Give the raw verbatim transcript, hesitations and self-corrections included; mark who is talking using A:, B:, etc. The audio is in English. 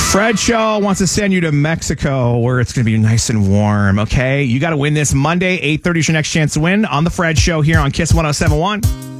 A: Fred Show wants to send you to Mexico where it's going to be nice and warm, okay? You got to win this Monday, eight thirty is your next chance to win on The Fred Show here on Kiss one oh seven point one.